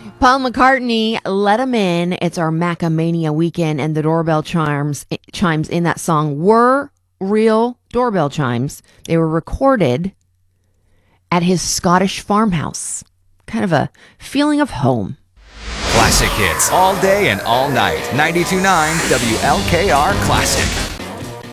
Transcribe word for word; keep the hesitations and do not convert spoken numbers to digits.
Paul McCartney, Let 'Em In. It's our Macamania weekend, and the doorbell chimes chimes in that song were real doorbell chimes. They were recorded at his Scottish farmhouse. Kind of a feeling of home. Classic hits all day and all night. ninety-two point nine W L K R Classic.